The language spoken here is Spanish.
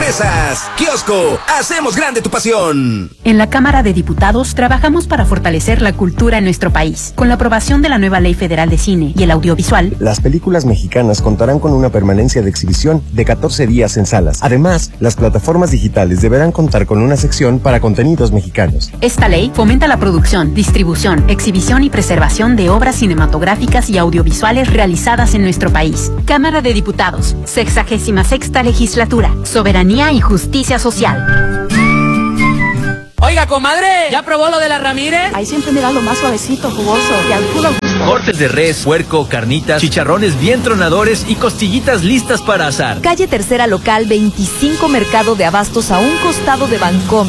Empresas. Kiosco, hacemos grande tu pasión. En la Cámara de Diputados trabajamos para fortalecer la cultura en nuestro país. Con la aprobación de la nueva Ley Federal de Cine y el Audiovisual, las películas mexicanas contarán con una permanencia de exhibición de 14 días en salas. Además, las plataformas digitales deberán contar con una sección para contenidos mexicanos. Esta ley fomenta la producción, distribución, exhibición y preservación de obras cinematográficas y audiovisuales realizadas en nuestro país. Cámara de Diputados, 66ª Legislatura, Soberanía y Justicia Social. Oiga, comadre, ¿ya probó lo de la Ramírez? Ahí siempre me da lo más suavecito, jugoso y al puro gusto. Cortes de res, puerco, carnitas, chicharrones bien tronadores y costillitas listas para asar. Calle Tercera Local 25, Mercado de Abastos, a un costado de Bancomer.